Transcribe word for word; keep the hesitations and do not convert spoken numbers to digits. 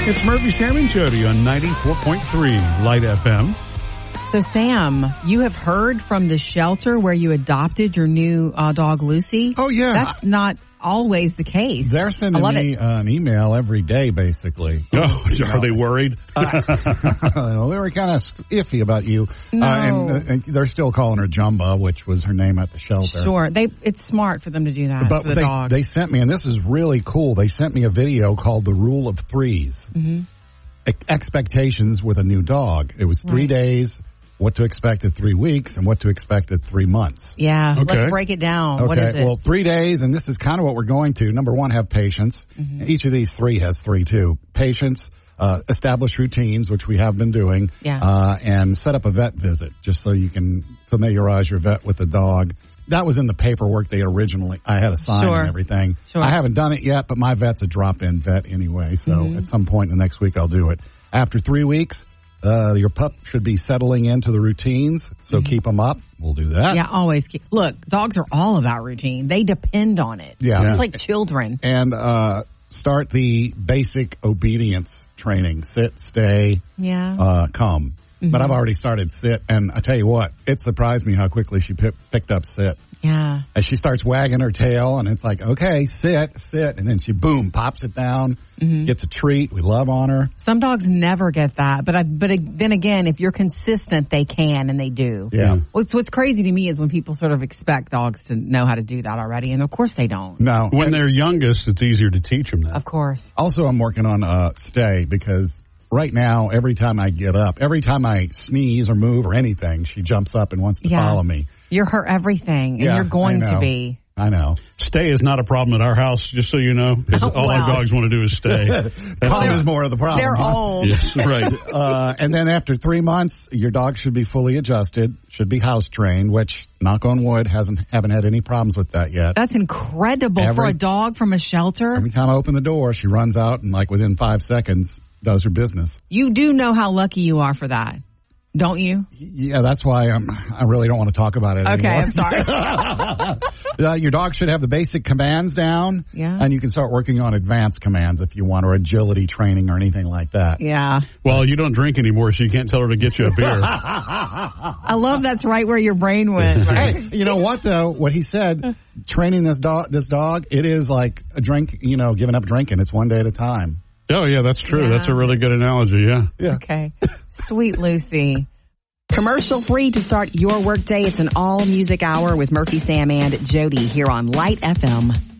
It's Murphy, Sam, and Jody on ninety-four point three Light F M. So, Sam, you have heard from the shelter where you adopted your new uh, dog, Lucy. Oh, yeah. That's not always the case. They're sending me uh, an email every day, basically. Oh, are they worried? uh, well, they were kind of iffy about you. No. Uh, and, and they're still calling her Jumba, which was her name at the shelter. Sure. They, it's smart for them to do that But for the they, dog. they sent me, and this is really cool, they sent me a video called The Rule of Threes. Mm-hmm. E- expectations with a new dog. It was three Right. days, what to expect at three weeks, and what to expect at three months. Yeah. Okay. Let's break it down. Okay, What is it? well, three days, and this is kind of what we're going to. Number one, have patience. Mm-hmm. Each of these three has three, too. Patience, uh, establish routines, which we have been doing, Yeah. uh, and set up a vet visit, just so you can familiarize your vet with the dog. That was in the paperwork they originally, I had to sign Sure. and everything. Sure. I haven't done it yet, but my vet's a drop-in vet anyway, so Mm-hmm. at some point in the next week I'll do it. After three weeks, uh, your pup should be settling into the routines, so Mm-hmm. keep them up. We'll do that. Yeah, always keep. Look, dogs are all about routine. They depend on it. Yeah. Just like children. And uh, start the basic obedience training. Sit, stay, Yeah. uh, come. Mm-hmm. But I've already started sit, and I tell you what, it surprised me how quickly she p- picked up sit. Yeah. As she starts wagging her tail, and it's like, okay, sit, sit, and then she, boom, pops it down, Mm-hmm. gets a treat. We love on her. Some dogs never get that, but I, but then again, if you're consistent, they can and they do. Yeah. What's what's crazy to me is when people sort of expect dogs to know how to do that already, and of course they don't. No. When And they're youngest, it's easier to teach them that. Of course. also, I'm working on uh, stay, because right now, every time I get up, every time I sneeze or move or anything, she jumps up and wants to Yeah. follow me. You're her everything, and Yeah, you're going I to know. be. I know. Stay is not a problem at our house, just so you know. 'Cause Oh, all wow. our dogs want to do is stay. Calm is more of the problem. They're huh? old. Yes, right. Uh, and then after three months, your dog should be fully adjusted, should be house trained, which, knock on wood, hasn't haven't had any problems with that yet. That's incredible for Every- a dog from a shelter. Every time I open the door, she runs out and, like, within five seconds, does her business. You do know how lucky you are for that, don't you? Yeah, that's why I'm, I really don't want to talk about it Okay, anymore. I'm sorry. Uh, your dog should have the basic commands down, Yeah. and you can start working on advanced commands if you want, or agility training or anything like that. Yeah. Well, you don't drink anymore, so you can't tell her to get you a beer. I love that's right where your brain went. Right? Hey, you know what though? What he said, training this dog, this dog, it is like a drink. You know, giving up drinking. It's one day at a time. Oh, yeah, that's true. Yeah. That's a really good analogy, yeah. Yeah. Okay. Sweet Lucy. Commercial free to start your workday. It's an all music hour with Murphy, Sam, and Jody here on Light F M.